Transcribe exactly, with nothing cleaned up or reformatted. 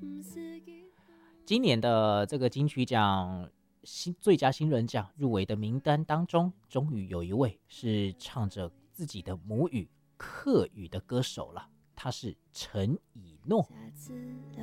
今年的这个金曲奖新最佳新人奖入围的名单当中，终于有一位是唱着自己的母语客语的歌手了，他是陈以诺。 下次聊